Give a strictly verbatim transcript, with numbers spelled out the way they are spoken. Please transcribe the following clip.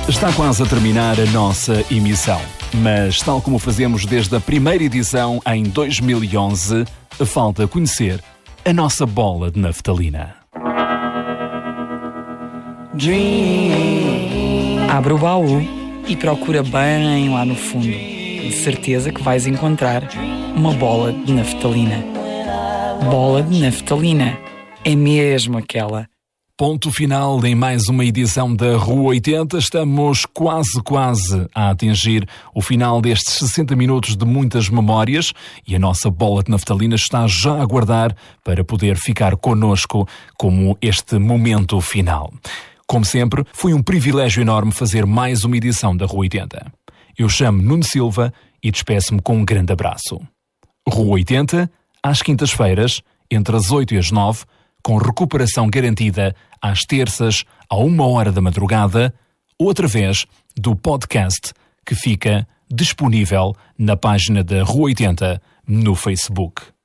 Está quase a terminar a nossa emissão, mas tal como fazemos desde a primeira edição em dois mil e onze, falta conhecer a nossa bola de naftalina. Abre o baú e procura bem lá no fundo. De certeza que vais encontrar uma bola de naftalina. Bola de naftalina. É mesmo aquela. Ponto final em mais uma edição da Rua oitenta. Estamos quase, quase a atingir o final destes sessenta minutos de muitas memórias e a nossa bola de naftalina está já a aguardar para poder ficar connosco como este momento final. Como sempre, foi um privilégio enorme fazer mais uma edição da Rua oitenta. Eu chamo Nuno Silva e despeço-me com um grande abraço. Rua oitenta, às quintas-feiras, entre as oito e as nove, com recuperação garantida às terças, à uma hora da madrugada, ou através do podcast que fica disponível na página da Rua oitenta no Facebook.